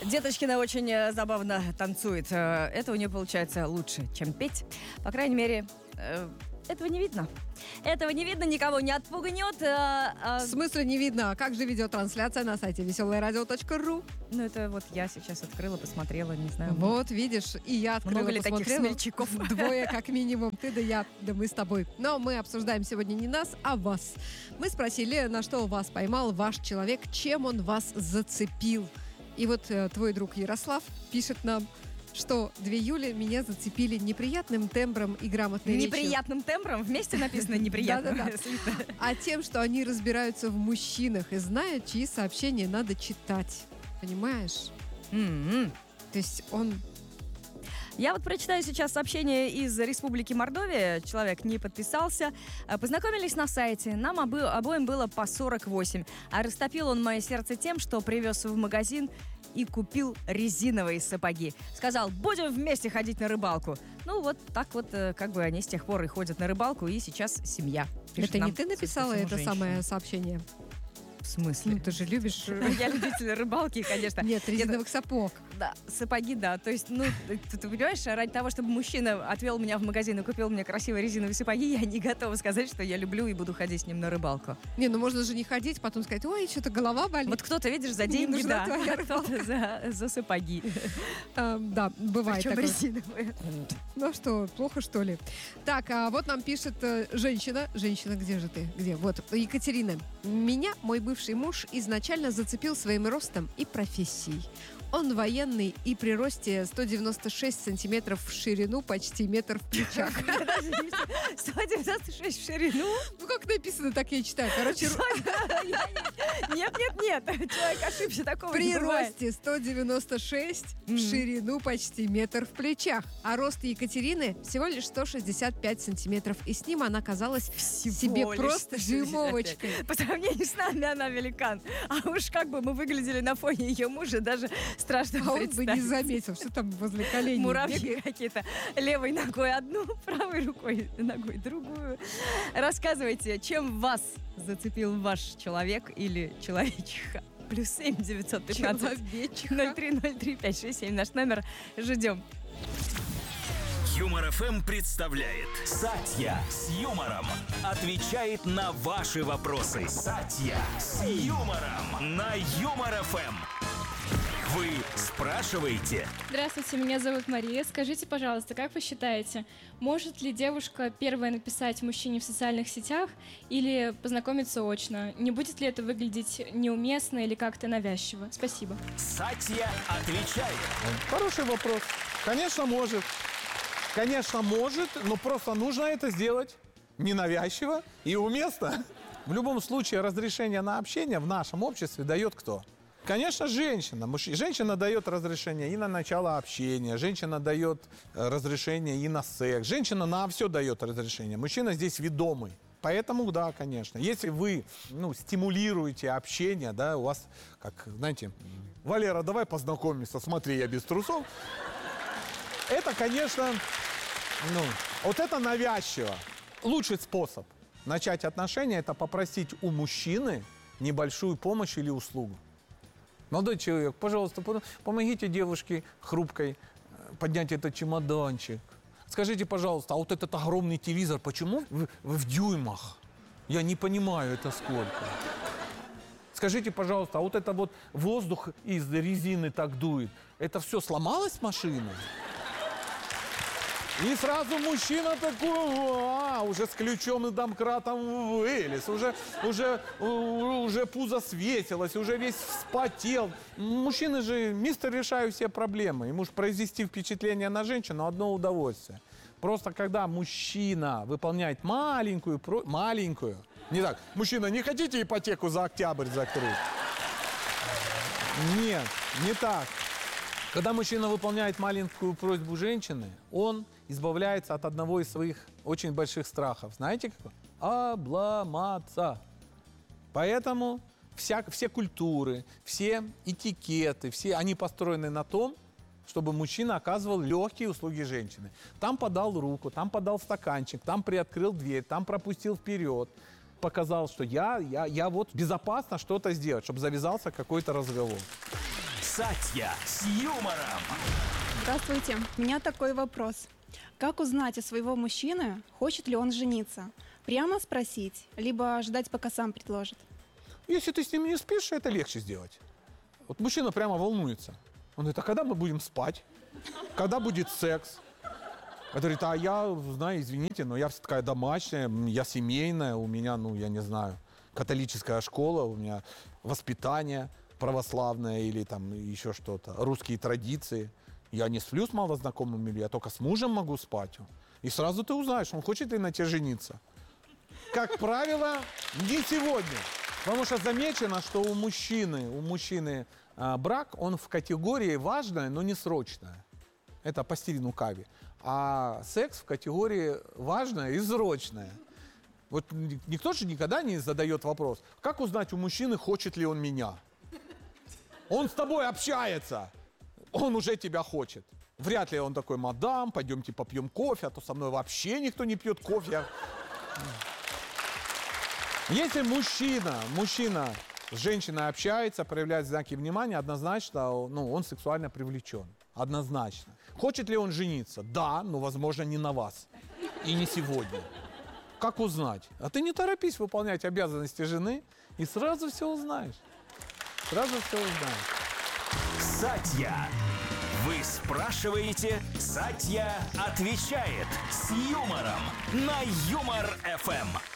Деточкина очень забавно танцует. Это у нее получается лучше, чем петь. По крайней мере, этого не видно. Этого не видно, никого не отпугнет. В смысле не видно? А как же видеотрансляция на сайте веселорадио.ру? Ну, это вот я сейчас открыла, посмотрела, не знаю. Вот, видишь, и я открыла, много ли таких смельчаков? Двое как минимум, ты да я, да мы с тобой. Но мы обсуждаем сегодня не нас, а вас. Мы спросили, на что вас поймал ваш человек, чем он вас зацепил. И вот твой друг Ярослав пишет нам, что 2 Юли меня зацепили неприятным тембром и грамотной речью. Неприятным тембром? Вместе написано неприятно. Да. А тем, что они разбираются в мужчинах и знают, чьи сообщения надо читать. Понимаешь? То есть он... Я вот прочитаю сейчас сообщение из Республики Мордовия. Человек не подписался. Познакомились на сайте. Нам обоим было по 48. А растопил он мое сердце тем, что привез в магазин и купил резиновые сапоги. Сказал, будем вместе ходить на рыбалку. Ну вот так вот, как бы они с тех пор и ходят на рыбалку, и сейчас семья. Это не ты написала это самое сообщение? В смысле? Ну, ты же любишь... Я любитель рыбалки, конечно. Нет, резиновых сапог. Да, сапоги, да. То есть, ну, ты понимаешь, ради того, чтобы мужчина отвел меня в магазин и купил мне красивые резиновые сапоги, я не готова сказать, что я люблю и буду ходить с ним на рыбалку. Не, ну можно же не ходить, потом сказать, ой, что-то голова болит. Вот кто-то, видишь, за деньги, да, а кто-то за сапоги. Да, бывает причем такое. резиновые. Ну что, плохо что ли? Так, а вот нам пишет женщина. Женщина, где же ты? Где? Вот, Екатерина. Меня мой бывший муж изначально зацепил своим ростом и профессией. Он военный и при росте 196 сантиметров в ширину, почти метр в плечах. 196 в ширину? Ну, как написано, так я читаю. Короче, Нет. Человек ошибся, такого при не бывает. росте 196 в ширину, почти метр в плечах. А рост Екатерины всего лишь 165 сантиметров. И с ним она казалась себе просто дюймовочкой. По сравнению с нами она великан. А уж как бы мы выглядели на фоне ее мужа, даже страшно А он бы представить. не заметил, что там возле коленей. Муравьи какие-то. Левой ногой одну, правой ногой другую. Рассказывайте, чем вас зацепил ваш человек или человечиха? +7 915 0303 567 наш номер. Ждем. Юмор ФМ представляет Сатья с юмором. Отвечает на ваши вопросы. Сатья с юмором на Юмор ФМ. Вы спрашиваете? Здравствуйте, меня зовут Мария. Скажите, пожалуйста, как вы считаете, может ли девушка первая написать мужчине в социальных сетях или познакомиться очно? Не будет ли это выглядеть неуместно или как-то навязчиво? Спасибо. Сатья отвечает. Хороший вопрос. Конечно, может. Конечно, может, но просто нужно это сделать ненавязчиво и уместно. В любом случае, разрешение на общение в нашем обществе дает кто? Конечно, женщина. Женщина дает разрешение и на начало общения, женщина дает разрешение и на секс, женщина на все дает разрешение. Мужчина здесь ведомый. Поэтому, да, конечно. Если вы, стимулируете общение, да, у вас, как, знаете, Валера, давай познакомимся, смотри, я без трусов. Это, конечно, вот это навязчиво. Лучший способ начать отношения – это попросить у мужчины небольшую помощь или услугу. Молодой человек, пожалуйста, помогите девушке хрупкой поднять этот чемоданчик. Скажите, пожалуйста, а вот этот огромный телевизор, почему в дюймах? Я не понимаю, это сколько. Скажите, пожалуйста, а вот это вот воздух из резины так дует, это все сломалась машина? И сразу мужчина такой, уже с ключом и домкратом вылез, уже пузо свесилось, уже весь вспотел. Мужчины же, мистер, решают все проблемы. Ему же произвести впечатление на женщину одно удовольствие. Просто когда мужчина выполняет маленькую, не так, мужчина, не хотите ипотеку за октябрь закрыть? Нет, не так. Когда мужчина выполняет маленькую просьбу женщины, он избавляется от одного из своих очень больших страхов. Знаете какой? Обломаться. Поэтому все культуры, все этикеты, они построены на том, чтобы мужчина оказывал легкие услуги женщины. Там подал руку, там подал стаканчик, там приоткрыл дверь, там пропустил вперед. Показал, что я вот безопасно что-то сделать, чтобы завязался какой-то разговор. Сатья с юмором. Здравствуйте. У меня такой вопрос. Как узнать у своего мужчины, хочет ли он жениться? Прямо спросить, либо ждать, пока сам предложит? Если ты с ним не спишь, это легче сделать. Вот мужчина прямо волнуется. Он говорит, а когда мы будем спать? Когда будет секс? Он говорит, а я, знаю, извините, но я вся такая домашняя, я семейная, у меня, я не знаю, католическая школа, у меня воспитание православное или там еще что-то, русские традиции. Я не сплю с малознакомыми, я только с мужем могу спать. И сразу ты узнаешь, он хочет ли на тебе жениться. Как правило, не сегодня. Потому что замечено, что у мужчины брак, он в категории важное, но не срочное. Это по Стивену Кави. А секс в категории важное и срочное. Вот никто же никогда не задает вопрос, как узнать у мужчины, хочет ли он меня? Он с тобой общается. Он уже тебя хочет. Вряд ли он такой, мадам, пойдемте попьем кофе, а то со мной вообще никто не пьет кофе. Если мужчина с женщиной общается, проявляет знаки внимания, однозначно, он сексуально привлечен. Однозначно. Хочет ли он жениться? Да, но, возможно, не на вас. И не сегодня. Как узнать? А ты не торопись выполнять обязанности жены, и сразу все узнаешь. Сразу все узнаешь. Сатья. Вы спрашиваете, Сатья отвечает с юмором на Юмор ФМ.